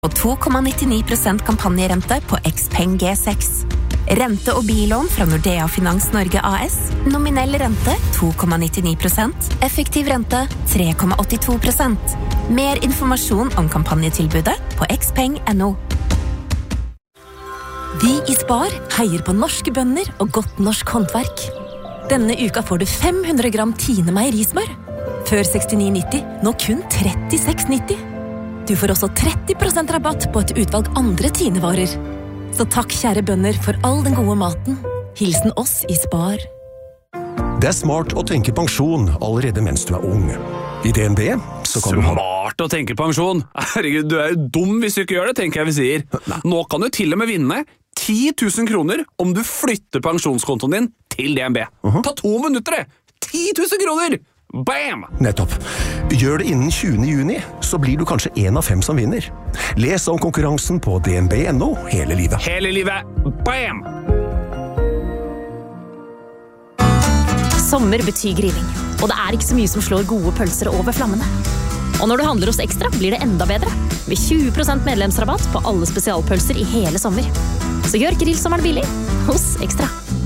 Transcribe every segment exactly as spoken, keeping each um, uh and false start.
Og to komma nittionio prosent kampanjerente på Xpeng G seks. Rente- og bilån fra Nordea Finans Norge A S. Nominell rente to komma nittionio prosent. Effektiv rente tre komma åttiotvå prosent. Mer informasjon om kampanjetilbudet på xpeng punktum no. Vi i Spar heier på norske bønder og godt norsk håndverk. Denne uka får du fem hundre gram Tine meierismør. Før sekstini nitti, nå kun trettiseks nitti. Du får også tretti prosent rabatt på et utvalg andre Tine-varer. Så takk, kjære bønder, for all den gode maten. Hilsen oss i Spar. Det er smart å tenke pensjon allerede mens du er ung. I D N B så kan du ha... Smart å tenke pensjon? Herregud, du er jo dum hvis du ikke gjør det, tenker jeg vi sier. Nå kan du til og med vinne ti tusen kroner om du flytter pensjonskontoen din til D N B. Uh-huh. Ta to minutter, det! ti tusen kroner! Bam! Nettopp. Gjør det innen tjuende juni, så blir du kanskje en av fem som vinner. Les om konkurransen på d n b punktum no hele livet. Hele livet. Bam! Sommer betyr grilling, og det er ikke så mye som slår gode pølser over flammene. Og når du handler hos Ekstra, blir det enda bedre. Med tjue prosent medlemsrabatt på alle spesialpølser i hele sommer. Så gjør grillsommeren billig hos Ekstra.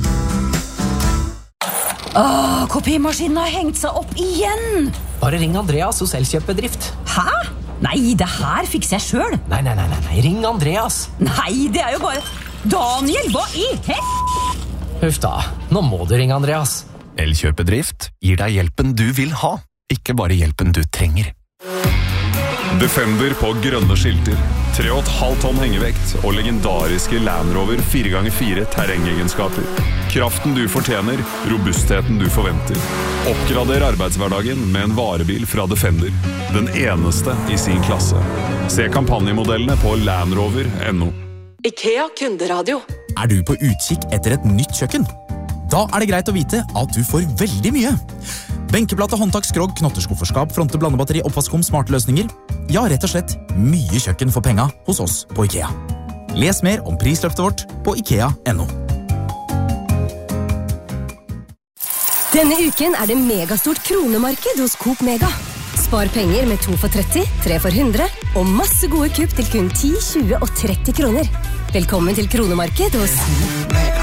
Åh, kopimaskinen har hengt seg opp igjen! Bare ring Andreas hos Elkjøp-bedrift. Hæ? Nei, det her fikser jeg selv. Nei, nei, nei, nei, ring Andreas. Nei, det er jo bare... Daniel, hva i hel... Huff da, nå må du ringe Andreas. Elkjøp-bedrift gir deg hjelpen du vil ha, ikke bare hjelpen du trenger. Defender på grønne skilter, tre komma fem tonn hengevekt og legendariske Land Rover fire ganger fire terrengegenskaper. Kraften du fortjener, robustheten du forventer. Oppgrader arbeidshverdagen med en varebil fra Defender. Den eneste i sin klasse. Se kampanjemodellene på land rover punktum no. IKEA kunderadio. Er du på utkikk etter et nytt kjøkken? Da er det greit å vite at du får veldig mye. Benkeplate, håndtak, skrog, knotterskufferskap, fronte, blandebatteri, oppvaskkom, smarte løsninger. Ja, rett og slett mye kjøkken for penga hos oss på IKEA. Les mer om prisløftet vårt på ikea punktum no. Denne uken er det megastort kronemarked hos Coop Mega. Spar penger med to for tretti, tre for hundre og masse gode kupp til kun ti, tjue og tretti kroner. Velkommen til kronemarked hos Coop Mega.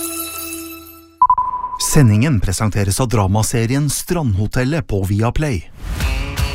Sendingen presenteres av dramaserien Strandhotellet på Viaplay.